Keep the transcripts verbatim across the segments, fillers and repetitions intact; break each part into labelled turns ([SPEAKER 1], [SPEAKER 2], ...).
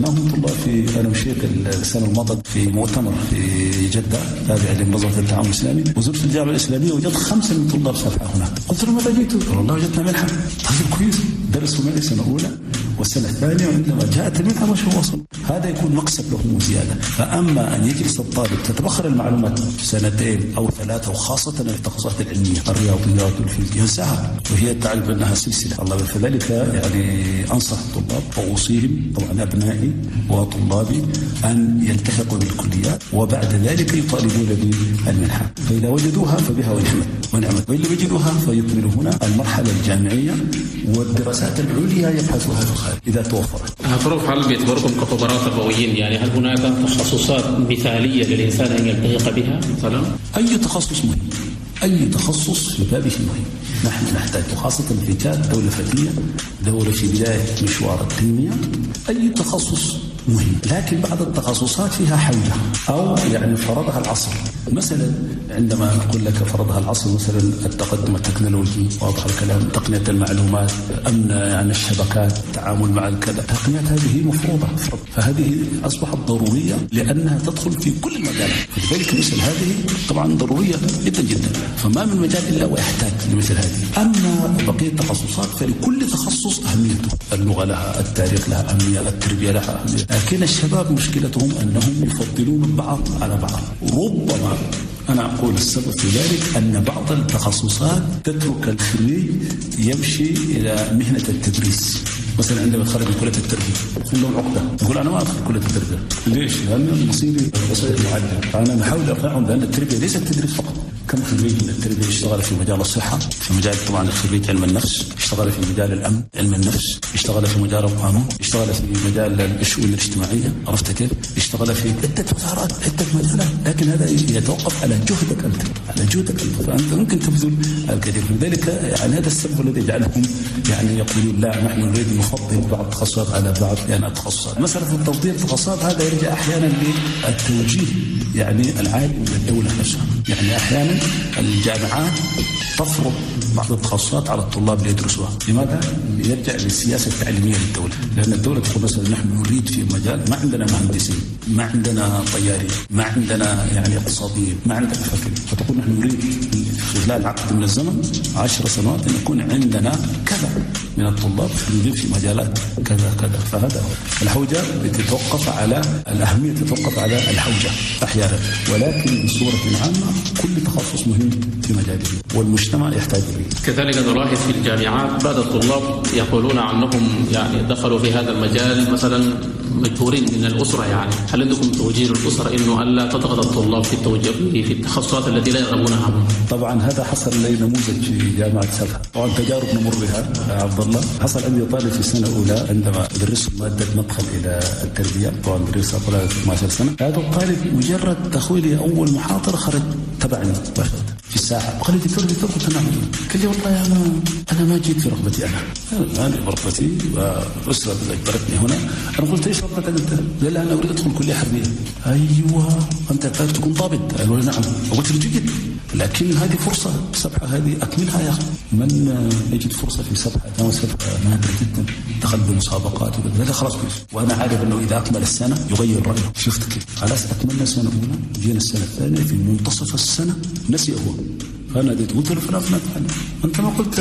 [SPEAKER 1] معهم طلاب في أنا مشيت السنة الماضية في مؤتمر في جدة تابع لمنظمة التعاون الإسلامي، وزرت الجامعة الإسلامية وجدت خمسة من طلاب سبحة هناك. قلت لهم ماذا جئتوا؟ قالوا والله وجدنا منحة. طيب كويس، درسوا معي سنة أولى والسنة الثانية، وعندما جاءت المنحة ما شو وصل. هذا يكون مكسب لهم وزيادة. فأما أن يجلس الطالب تتبخر المعلومات سنتين أو ثلاثة، وخاصة التخصصات العلمية الرياضيات والفيزياء ينساها، وهي تعرف أنها سلسلة. الله فذلك يعني أنصح الطلاب وأوصيهم طبعا أبنائي وطلابي أن يلتحقوا بالكليات، وبعد ذلك يطالبون بالمنحة، فإذا وجدوها فبها ونعمت ونعمت، وإن لم يجدوها فيكملوا هنا المرحلة الجامعية، والدراسات العليا يبحثوها في الخارج إذا توفرت.
[SPEAKER 2] هل هل بيعتبركم كخبراء تربويين؟ يعني هل هناك تخصصات مثالية للإنسان أن يلتحق بها مثلا؟
[SPEAKER 1] أي تخصص مهم، أي تخصص في بابه مهم. نحن نحتاج، وخاصة في جاد دولة فتية، دولة في بداية مشوار التنمية، أي تخصص مهم. لكن بعض التخصصات فيها حوجة أو يعني فرضها العصر. مثلا عندما أقول لك فرضها العصر، مثلا التقدم التكنولوجي، واضح الكلام، تقنية المعلومات، أمن يعني الشبكات، التعامل مع الكذا، تقنيات هذه مفروضة، فهذه أصبحت ضرورية لأنها تدخل في كل المجالات. لذلك مثل هذه طبعا ضرورية جدا جدا، فما من مجال إلا ويحتاج لمثل هذه. أما بقية التخصصات فلكل تخصص أهميته، اللغة لها، التاريخ لها أهمية، التربية لها أهمية. لكن الشباب مشكلتهم أنهم يفضلون البعض على بعض. ربما أنا أقول السبب في ذلك أن بعض التخصصات تترك الخريج يمشي إلى مهنة التدريس. مثلا عندما يتخرج من كلية التربية يقول لهم عقدة، يقول أنا ما أدخل كلية التربية. ليش؟ لأن مصيري مصير معلم. فأنا نحاول أقنعهم بأن التربية ليست تدريس فقط. كم خريج من التربية اشتغل في مجال الصحة، في مجال طبعا الخريج علم النفس، اشتغل في مجال الأمن علم النفس، اشتغل في مجال القانون، اشتغل في مجال الشؤون الاجتماعية، عرفت كيف؟ اشتغل في عدة وزارات، عدة مجالات، لكن هذا يتوقف على جهدك أنت، على جهدك أنت، فأنت ممكن تبذل الكثير. لذلك يعني هذا السبب الذي يجعلهم يعني يقولون لا نحن نريد نفضل بعض التخصصات على بعض يعني التخصصات. مسألة تفضيل التخصصات هذا يرجع أحيانا للتوجيه يعني العالي من الدولة نفسها. يعني أحيانا الجامعات تفرض بعض التخصصات على الطلاب ليدرسوها. لماذا؟ يرجع للسياسة التعليمية للدولة، لأن الدولة تقول مثلا نحن نريد في مجال ما عندنا مهندسين، ما عندنا طيارين، ما عندنا يعني اقتصاديين، ما عندنا فكرين، فتقول نحن نريد خلال عقد من الزمن عشر سنوات أن يكون عندنا كذا من الطلاب نريد في مجالات كذا كذا. فهذا هو الحوجة تتوقف على الأهمية، تتوقف على الحوجة أحيانا، ولكن بصورة عامة كل تخصص مهم في مجاله والمجتمع يحتاج إليه.
[SPEAKER 2] كذلك نلاحظ في الجامعات بعض الطلاب يقولون عنهم يعني دخلوا في هذا المجال مثلا مجبورين من الأسرة. يعني هل عندكم توجيه للأسرة إنه ألا تضغط الطلاب في التوجيه في التخصصات التي لا يرغبونها؟
[SPEAKER 1] طبعا هذا حصل لي نموذج في جامعة سبها، طبعا تجارب نمر بها يا عبد الله. حصل عندي طالب في سنة أولى عندما درس مادة مدخل إلى التربية، طبعا درسها قبل اثنتي عشرة سنة. هذا الطالب مجرد دخولي أول محاضرة خرج تبعني في الساعة، وقال لي دكتور دكتور قلت نعم. قال لي والله أنا أنا ما جيت في رغبتي، أنا أنا رغبتي والأسرة أجبرتني هنا. أنا قلت إيش رغبتك أنت؟ قال لي أنا أريد أدخل كلية حربية. أيوة أنت تحتاج تكون ضابط. قال لي نعم. قلت له جيد، لكن هذه فرصة سبحة، هذه أكملها يا أخي. من يجد فرصة في سبحة جامعة سبحة نادر جدا، دخل بمسابقات وكذا خلاص كويس، وأنا عارف أنه إذا أكمل السنة يغير رأيه. شفت كيف؟ خلاص أكملنا السنة الأولى، جينا السنة الثانية في منتصف السنة نسي هو. فأنا قلت له فلان فلان أنت ما قلت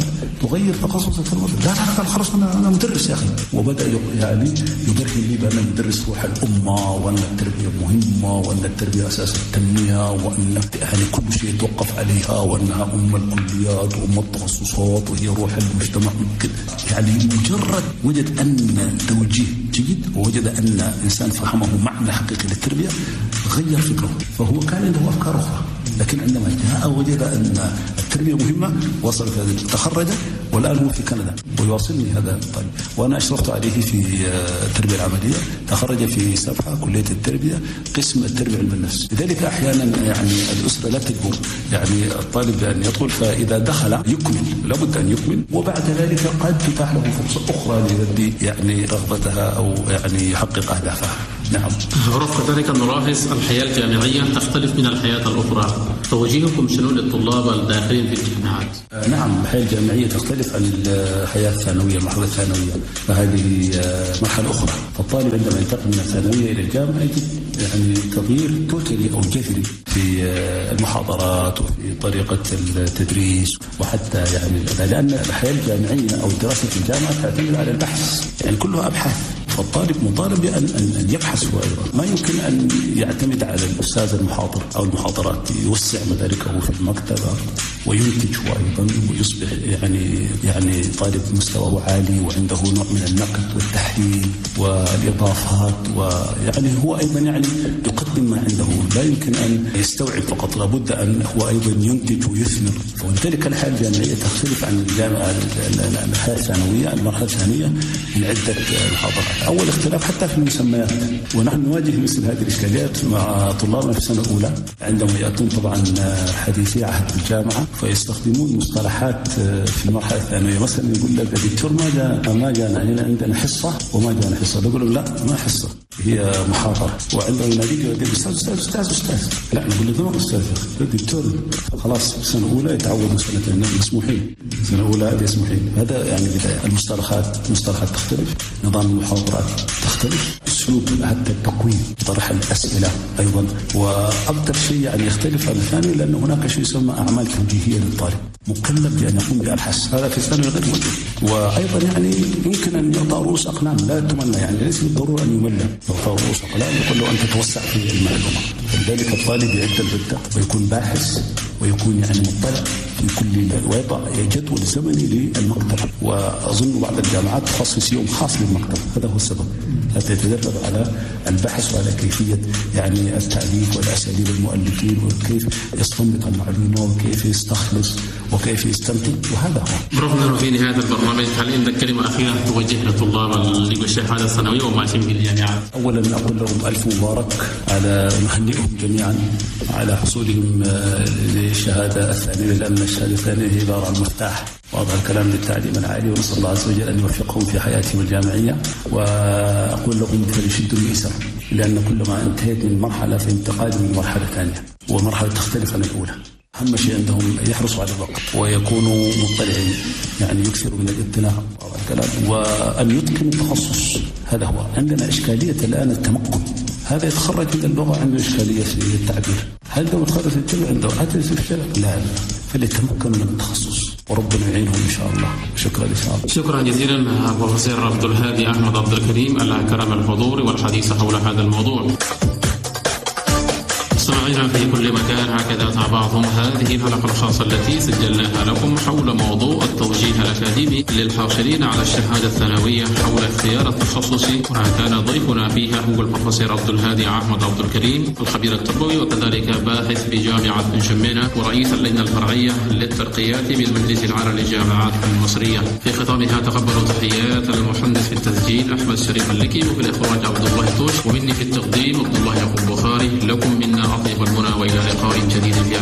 [SPEAKER 1] تغير تخصصك؟ لا لا لا خلاص أنا أنا مدرس يا أخي. وبدأ يعني يبرهن لي بأن المدرس روح الأمة، وأن التربية مهمة، وأن التربية أساس التنمية، وأن يعني كل شيء يتوقف عليها، وأنها أم الكليات وأم التخصصات وهي روح المجتمع. يعني مجرد وجد أن توجيه جيد، ووجد أن إنسان فهمه معنى حقيقي للتربية غير فكره، فهو كان عنده أفكار أخرى. لكن عندما جاء وجد أن التربية مهمة وصل في هذا، تخرج والآن هو في كندا ويواصلني هذا الطالب، وأنا أشرفت عليه في التربية العملية. تخرج في سبحة كلية التربية قسم التربية علم النفس. لذلك أحيانا يعني الأسرة لا تجبر يعني الطالب بأن يدخل، فإذا دخل يكمل، لابد أن يكمل، وبعد ذلك قد تتاح له فرصة أخرى ليؤدي يعني رغبتها أو يعني يحقق أهدافها. نعم.
[SPEAKER 2] ورفق ذلك نلاحظ الحياة الجامعية تختلف من الحياة الأخرى، توجيهكم شنو للطلاب الداخلين في الجامعات؟
[SPEAKER 1] نعم، الحياة الجامعية تختلف عن الحياة الثانوية، المرحلة الثانوية، فهذه مرحلة أخرى. فالطالب عندما ينتقل من الثانوية إلى الجامعة يجد يعني تغيير توتالي أو جذري في المحاضرات وفي طريقة التدريس وحتى يعني لأن الحياة الجامعية أو الدراسة في الجامعة تعتمد على البحث، يعني كلها أبحاث. فالطالب مطالب بأن أن يبحث هو أيضا، ما يمكن أن يعتمد على الأستاذ المحاضر أو المحاضرات، يوسع مداركه في المكتبة وينتج هو أيضا ويصبح يعني يعني طالب مستواه عالي وعنده نوع من النقد والتحليل والإضافات، ويعني هو أيضا يعني يقدم ما عنده، لا يمكن أن يستوعب فقط، لابد أن هو أيضا ينتج ويثمر. ولذلك الحياة الجامعية تختلف عن الجامعة الحياة الثانوية، المرحلة الثانوية من عدة محاضرات. أول اختلاف حتى في المسميات، ونحن نواجه مثل هذه الإشكاليات مع طلابنا في السنة الأولى عندما يأتون طبعا حديثي عهد الجامعة فيستخدمون مصطلحات في المرحلة الثانوية. مثلا يقول لك الدكتور ما جاء ما جاء هنا عندنا حصة وما جاء حصة، بقول لهم لا ما حصة، هي محاضرة. وعندما يناديك يقول أستاذ أستاذ أستاذ أستاذ لا نقول له ما أستاذ الدكتور. خلاص السنة الأولى يتعودوا سنتين مسموحين، السنة الأولى هذه مسموحين. هذا يعني بداية. المصطلحات مصطلحات تختلف، نظام المحاضرات تختلف، أسلوب حتى التقويم، طرح الأسئلة أيضا. وأكثر شيء يعني يختلف عن الثاني لأن هناك شيء يسمى أعمال توجيهية للطالب، مكلف بأن يقوم بأبحاث، هذا في الثانوي غير موجود. وأيضا يعني يمكن أن يعطى رؤوس أقلام لا تمنى، يعني ليس بالضرورة أن يمل، يعطى رؤوس أقلام يقول له أن تتوسع في المعلومة. فلذلك الطالب يعد البدة ويكون باحث ويكون يعني مطلع في كل، ويضع جدول زمني للمكتب. وأظن بعض الجامعات تخصص يوم خاص للمكتب، هذا هو السبب، حتى يتدرب على البحث وعلى كيفية يعني التأليف والأساليب المؤلفين وكيف يستنبط المعلومة وكيف يستخلص وكيف يستنتج، وهذا هو.
[SPEAKER 2] رغم في نهاية البرنامج هل عندك كلمة أخيرة توجه للطلاب اللي بالشهادة الثانوية وماشيين في الجامعات؟
[SPEAKER 1] أولا أقول لهم ألف مبارك، على نهنئهم جميعا على حصولهم للشهادة الثانوية، لأن الشهادة الثانوية هي عبارة عن مفتاح وأضع الكلام للتعليم العالي، ونسأل الله عز وجل أن يوفقهم في حياتهم الجامعية. وأقول لهم فليشدوا المئزر، لأن كلما انتهيت من مرحلة في انتقال من مرحلة ثانية، ومرحلة تختلف عن الأولى. أهم شيء عندهم يحرصوا على الوقت ويكونوا مطلعين، يعني يكثروا من الاطلاع والكلام وأن يتقنوا التخصص. هذا هو. عندنا إشكالية الآن التمكن، هذا يتخرج من اللغة عنده إشكالية في التعبير، هل ده متخرج في الجامعة عنده أدرس في الشارع؟ لا، فليتمكن من التخصص وربنا يعينهم إن شاء الله. شكرا لك.
[SPEAKER 2] شكرا جزيلا بروفيسور عبد الهادي أحمد عبد الكريم على كرم الحضور والحديث حول هذا الموضوع. مستمعينا في كل مكان، هكذا تابعتم هذه الحلقة الخاصة التي سجلناها لكم حول موضوع التوجيه الأكاديمي للحاصلين على الشهادة الثانوية حول اختيار التخصص. وكان ضيفنا فيها هو البروفيسور عبد الهادي أحمد عبد الكريم، الخبير التربوي وكذلك باحث بجامعة بن شمينة ورئيس اللجنة الفرعية للترقيات بالمجلس العالي للجامعات المصرية. في ختامها تقبلوا تحيات المهندس في التسجيل أحمد شريف اللكي، وفي الإخراج عبد الله توش، ومني في التقديم عبد الله يعقوب بخاري. لكم